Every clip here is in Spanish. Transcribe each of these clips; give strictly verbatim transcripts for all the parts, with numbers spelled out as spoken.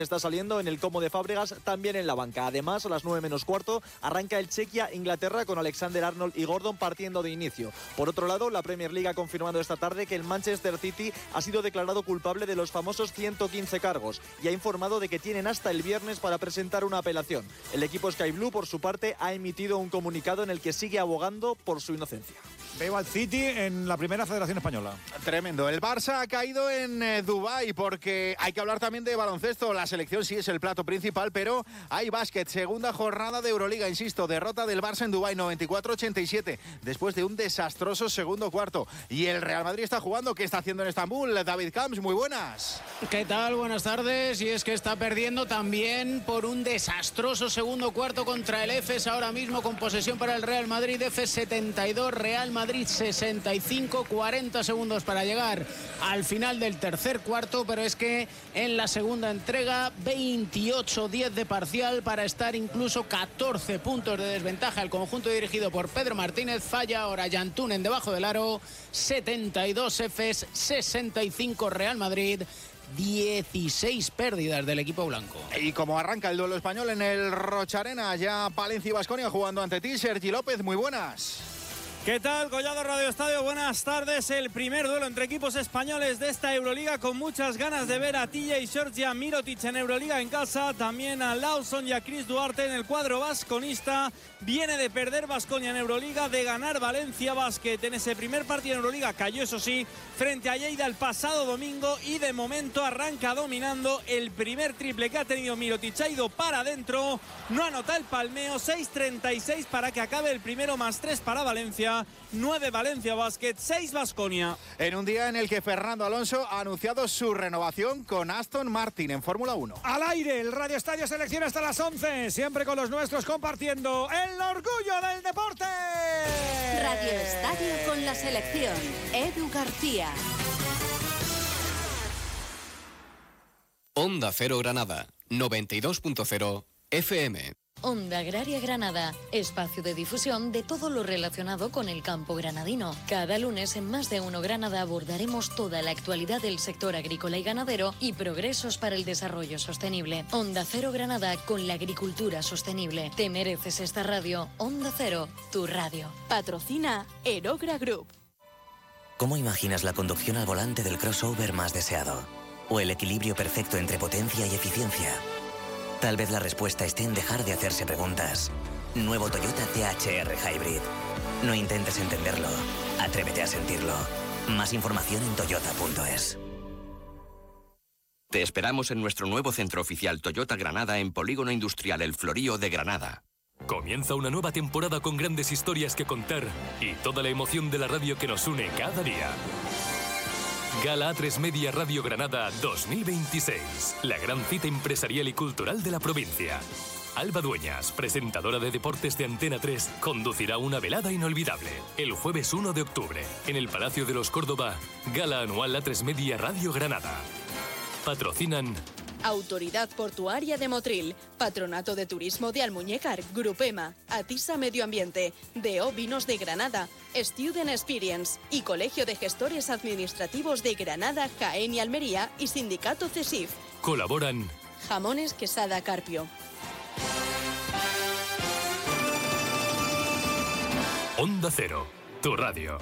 está saliendo en el Como de Fábregas, también en la banca. Además, a las nueve menos cuarto arranca el Chequia-Inglaterra con Alexander-Arnold y Gordon partiendo de inicio. Por otro lado, la Premier League ha confirmado esta tarde que el Manchester City ha sido declarado culpable de los famosos ciento quince cargos y ha informado de que tienen hasta el viernes para presentar una apelación. El equipo Sky Blue, por su parte, ha emitido un comunicado en el que sigue abogando por su inocencia. Veo al City en la primera Federación Española. Tremendo. El Barça ha caído en eh, Dubái porque hay que hablar también de baloncesto. La selección sí es el plato principal, pero hay básquet. Segunda jornada de Euroliga, insisto, derrota del Barça en Dubái, noventa y cuatro a ochenta y siete, después de un desastroso segundo cuarto. Y el Real Madrid está jugando. ¿Qué está haciendo en Estambul? David Camps, muy buenas. ¿Qué tal? Buenas tardes. Y es que está perdiendo también por un desastroso segundo cuarto contra el Efes. Ahora mismo con posesión para el Real Madrid. Efes setenta y dos, Real Madrid Madrid sesenta y cinco, cuarenta segundos para llegar al final del tercer cuarto, pero es que en la segunda entrega veintiocho diez de parcial para estar incluso catorce puntos de desventaja. El conjunto dirigido por Pedro Martínez falla ahora Yantunen debajo del aro. Setenta y dos Efes, sesenta y cinco Real Madrid. dieciséis pérdidas del equipo blanco. Y como arranca el duelo español en el Rocharena, ya Palencia y Baskonia jugando ante ti. Sergi López, muy buenas. ¿Qué tal, Collado Radio Estadio? Buenas tardes. El primer duelo entre equipos españoles de esta Euroliga, con muchas ganas de ver a T J Shorts y a Mirotic en Euroliga en casa. También a Lawson y a Chris Duarte en el cuadro vasconista. Viene de perder Baskonia en Euroliga, de ganar Valencia Basket en ese primer partido en Euroliga. Cayó, eso sí, frente a Lleida el pasado domingo y de momento arranca dominando. El primer triple que ha tenido Mirotic ha ido para adentro. No anota el palmeo. seis treinta y seis para que acabe el primero, más tres para Valencia. nueve Valencia Basket, seis Baskonia. En un día en el que Fernando Alonso ha anunciado su renovación con Aston Martin en Fórmula uno. Al aire, el Radio Estadio Selección hasta las once, siempre con los nuestros compartiendo el orgullo del deporte. Radio Estadio con la selección. Edu García. Onda Cero Granada, noventa y dos punto cero F M. Onda Agraria Granada, espacio de difusión de todo lo relacionado con el campo granadino. Cada lunes en Más de Uno Granada abordaremos toda la actualidad del sector agrícola y ganadero y progresos para el desarrollo sostenible. Onda Cero Granada con la agricultura sostenible. Te mereces esta radio. Onda Cero, tu radio. Patrocina Erogra Group. ¿Cómo imaginas la conducción al volante del crossover más deseado? ¿O el equilibrio perfecto entre potencia y eficiencia? Tal vez la respuesta esté en dejar de hacerse preguntas. Nuevo Toyota T H R Hybrid. No intentes entenderlo, atrévete a sentirlo. Más información en toyota punto es. Te esperamos en nuestro nuevo centro oficial Toyota Granada en Polígono Industrial El Florío de Granada. Comienza una nueva temporada con grandes historias que contar y toda la emoción de la radio que nos une cada día. Gala A tres Media Radio Granada dos mil veintiséis, la gran cita empresarial y cultural de la provincia. Alba Dueñas, presentadora de deportes de Antena tres, conducirá una velada inolvidable el jueves uno de octubre en el Palacio de los Córdoba. Gala anual A tres Media Radio Granada. Patrocinan Autoridad Portuaria de Motril, Patronato de Turismo de Almuñécar, Grupema, Atisa Medio Ambiente, D O Vinos de Granada, Student Experience y Colegio de Gestores Administrativos de Granada, Jaén y Almería y Sindicato CESIF. Colaboran Jamones Quesada Carpio. Onda Cero, tu radio.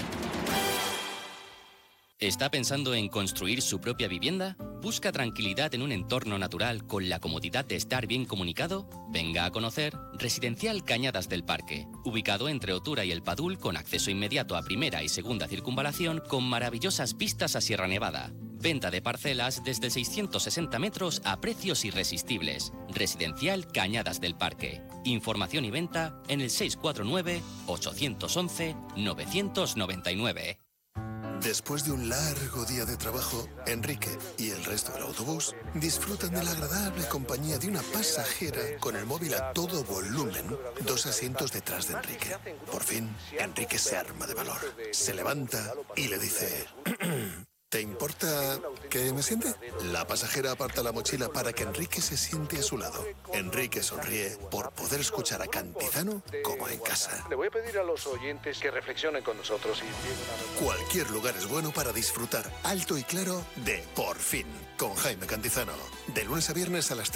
¿Está pensando en construir su propia vivienda? ¿Busca tranquilidad en un entorno natural con la comodidad de estar bien comunicado? Venga a conocer Residencial Cañadas del Parque, ubicado entre Otura y El Padul, con acceso inmediato a primera y segunda circunvalación, con maravillosas vistas a Sierra Nevada. Venta de parcelas desde seiscientos sesenta metros a precios irresistibles. Residencial Cañadas del Parque. Información y venta en el seis cuatro nueve, ocho once, nueve nueve nueve. Después de un largo día de trabajo, Enrique y el resto del autobús disfrutan de la agradable compañía de una pasajera con el móvil a todo volumen, dos asientos detrás de Enrique. Por fin, Enrique se arma de valor, se levanta y le dice: ¿te importa que me siente? La pasajera aparta la mochila para que Enrique se siente a su lado. Enrique sonríe por poder escuchar a Cantizano como en casa. Le voy a pedir a los oyentes que reflexionen con nosotros. Y... Cualquier lugar es bueno para disfrutar alto y claro de Por Fin, con Jaime Cantizano. De lunes a viernes a las tres.